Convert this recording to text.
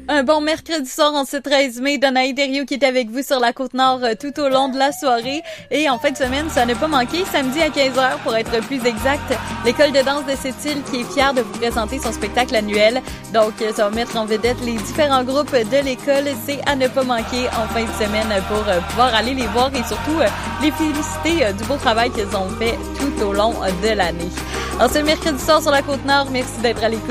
Un bon mercredi soir en ce 13 mai, Danaï Thériault qui est avec vous sur la Côte-Nord tout au long de la soirée. Et en fin de semaine, ça n'a pas manqué, samedi à 15h pour être plus exact, l'école de danse de Sept-Îles qui est fière de vous présenter son spectacle annuel. Donc, ça va mettre en vedette les différents groupes de l'école. C'est à ne pas manquer en fin de semaine pour pouvoir aller les voir et surtout les féliciter du beau travail qu'ils ont fait tout au long de l'année. Alors, c'est le mercredi soir sur la Côte-Nord. Merci d'être à l'écoute.